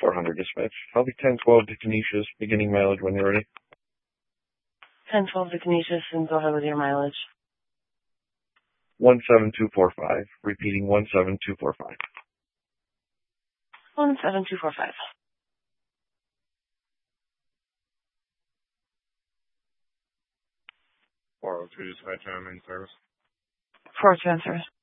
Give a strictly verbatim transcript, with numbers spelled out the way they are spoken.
four hundred dispatch. I'll be ten twelve to Canisius, beginning mileage when you're ready. ten twelve to Canisius, and go ahead with your mileage. one seven two four five. Repeating one seven two four five. one seven two four five. four oh two dispatch, I'm in service. four oh two in service.